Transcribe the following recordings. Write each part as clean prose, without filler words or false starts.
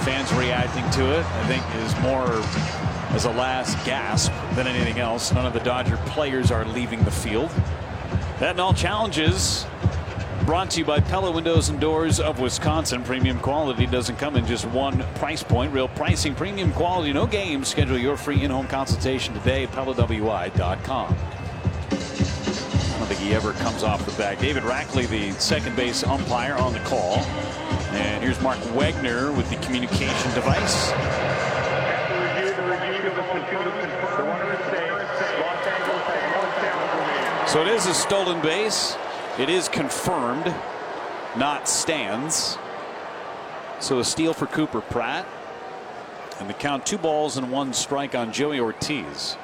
fans reacting to it, I think, is more as a last gasp than anything else. None of the Dodger players are leaving the field. That and all challenges brought to you by Pella Windows and Doors of Wisconsin. Premium quality doesn't come in just one price point. Real pricing, premium quality, no games. Schedule your free in-home consultation today at PellaWI.com. I don't think he ever comes off the bag. David Rackley, the second base umpire, on the call. And here's Mark Wegner with the communication device. So it is a stolen base. It is confirmed, not stands. So a steal for Cooper Pratt. And the count 2 balls and 1 strike on Joey Ortiz.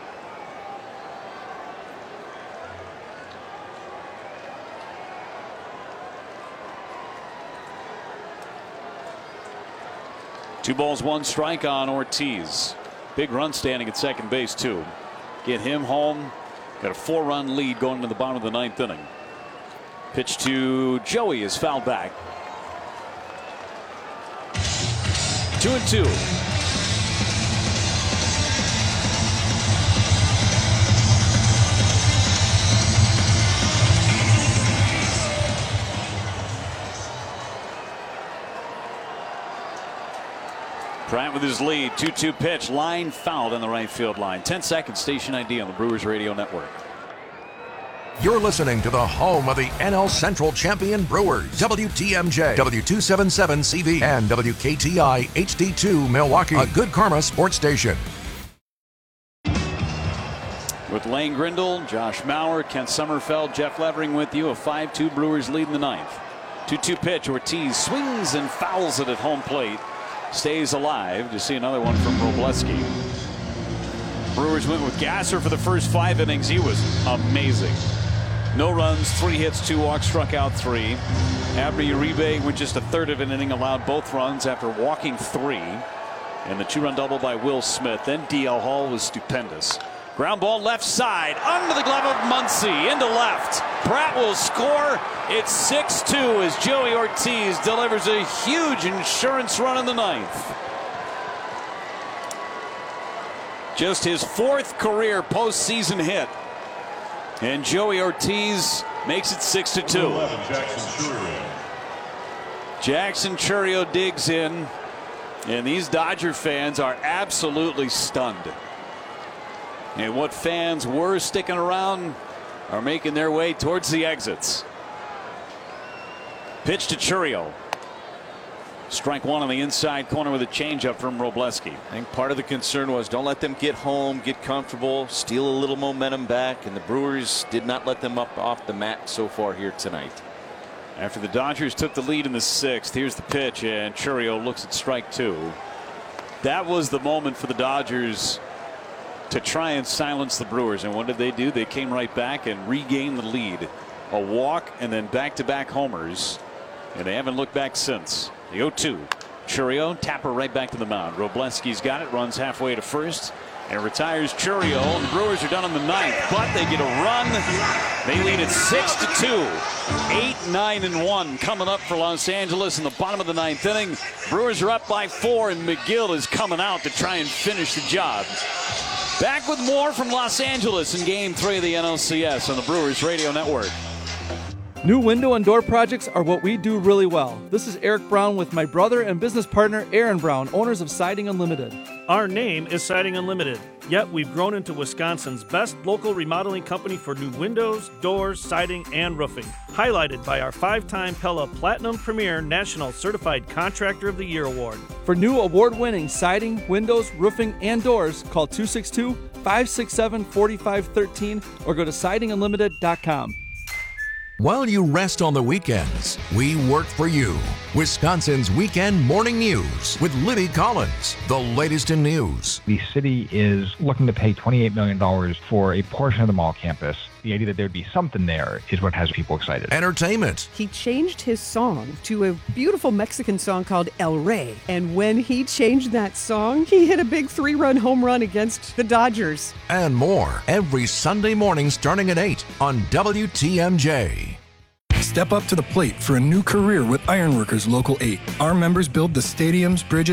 Two balls, 1 strike on Ortiz. Big run standing at second base, too. Get him home. Got a 4-run lead going into the bottom of the 9th inning. Pitch to Joey is fouled back. 2-2. Pratt with his lead. 2-2 pitch. Line fouled on the right field line. 10 seconds. Station ID on the Brewers Radio Network. You're listening to the home of the NL Central champion Brewers. WTMJ, W277CV, and WKTI HD2 Milwaukee. A Good Karma sports station. With Lane Grindle, Josh Mauer, Kent Sommerfeld, Jeff Levering with you. A 5-2 Brewers lead in the 9th. 2-2 pitch. Ortiz swings and fouls it at home plate. Stays alive. To see another one from Robleski. Brewers went with Gasser for the first 5 innings. He was amazing. No runs, 3 hits, 2 walks, struck out 3. Abner Uribe with just a third of an inning allowed both runs after walking 3. And the 2-run double by Will Smith. Then DL Hall was stupendous. Ground ball left side under the glove of Muncy into left. Pratt will score. It's 6-2 as Joey Ortiz delivers a huge insurance run in the 9th. Just his 4th career postseason hit. And Joey Ortiz makes it 6-2. Jackson Chourio digs in. And these Dodger fans are absolutely stunned. And what fans were sticking around are making their way towards the exits. Pitch to Chourio. Strike 1 on the inside corner with a changeup from Robleski. I think part of the concern was don't let them get home, get comfortable, steal a little momentum back, and the Brewers did not let them up off the mat so far here tonight. After the Dodgers took the lead in the 6th, here's the pitch, and Chourio looks at strike 2. That was the moment for the Dodgers to try and silence the Brewers. And what did they do? They came right back and regained the lead. A walk and then back-to-back homers. And they haven't looked back since. The 0-2. Chourio, tapper right back to the mound. Robleski's got it, runs halfway to first, and retires Chourio. And the Brewers are done in the 9th, but they get a run. They lead it 6-2. 8-9-1 coming up for Los Angeles in the bottom of the 9th inning. Brewers are up by 4, and McGill is coming out to try and finish the job. Back with more from Los Angeles in Game 3 of the NLCS on the Brewers Radio Network. New window and door projects are what we do really well. This is Eric Brown with my brother and business partner Aaron Brown, owners of Siding Unlimited. Our name is Siding Unlimited, yet we've grown into Wisconsin's best local remodeling company for new windows, doors, siding, and roofing. Highlighted by our 5-time Pella Platinum Premier National Certified Contractor of the Year Award. For new award-winning siding, windows, roofing, and doors, call 262-567-4513 or go to sidingunlimited.com. While you rest on the weekends, we work for you. Wisconsin's Weekend Morning News with Libby Collins. The latest in news. The city is looking to pay $28 million for a portion of the mall campus. The idea that there'd be something there is what has people excited. Entertainment. He changed his song to a beautiful Mexican song called El Rey. And when he changed that song, he hit a big 3-run home run against the Dodgers. And more every Sunday morning starting at 8 on WTMJ. Step up to the plate for a new career with Ironworkers Local 8. Our members build the stadiums, bridges,